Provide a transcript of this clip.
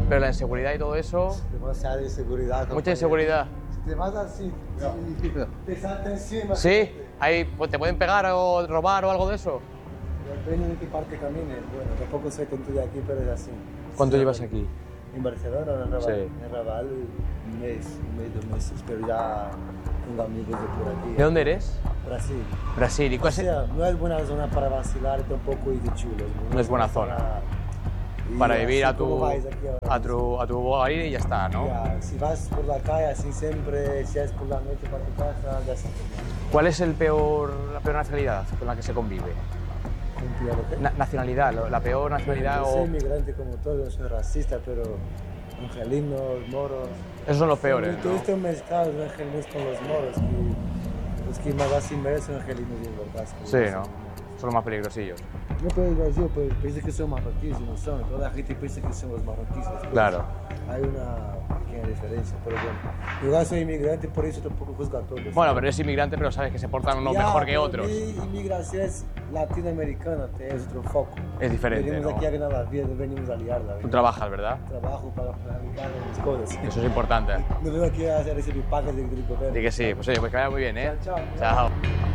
Pero la inseguridad y todo eso... Demasiada inseguridad. Mucha inseguridad. Si te vas así, te salta encima. ¿Sí? Ahí, pues, ¿te pueden pegar o robar o algo de eso? Depende de qué parte camines. Bueno, tampoco soy tonto de aquí, pero es así. ¿Cuánto Sí, llevas aquí? En Barcelona, en Raval. Sí. En Raval, un mes, 2 meses, pero ya tengo amigos de por aquí. ¿De dónde eres? Brasil. Brasil. ¿Y O cuál es sea, no es buena zona para vacilar, tampoco es de chulos. No es buena zona. Y para vivir así a como tu, vais aquí ahora a tu aire y ya está, ¿no? Ya, si vas por la calle así siempre, si es por la noche para tu casa, ya está. ¿Cuál es la peor nacionalidad con la que se convive? Nacionalidad, la peor nacionalidad Yo soy o... inmigrante como todo, no soy racista, pero angelinos, moros. Esos son los peores, Todo ¿no? esto mezclado los angelinos con los moros, que los que más así merecen angelinos de verdad. Sí, ¿no? Son los más peligrosillos. No puedo ir Brasil, pues piensa que son marroquíes y no son. Toda la gente piensa que son los marroquíes. Después Claro. Hay una pequeña diferencia, pero bueno. Yo igual soy inmigrante, por eso tampoco juzgo a todos. Bueno, pero eres inmigrante, pero sabes que se portan unos mejor que pero otros. Mi inmigración es latinoamericana, es otro foco. Es diferente, Venimos ¿no? aquí a ganar la vida, no venimos a liarla. Tú trabajas, ¿verdad? Trabajo para ganar mis cosas. Eso es importante. No vengo aquí a hacer ese pagas del gobierno. Así que sí, pues oye, pues que vaya muy bien, ¿eh? Chao, chao. Chao.